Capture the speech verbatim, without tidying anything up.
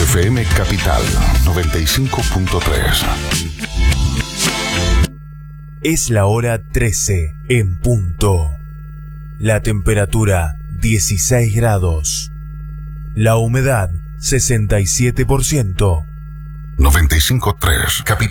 F M Capital noventa y cinco punto tres. Es la hora trece en punto. La temperatura dieciséis grados. La humedad sesenta y siete por ciento. noventa y cinco punto tres Capital.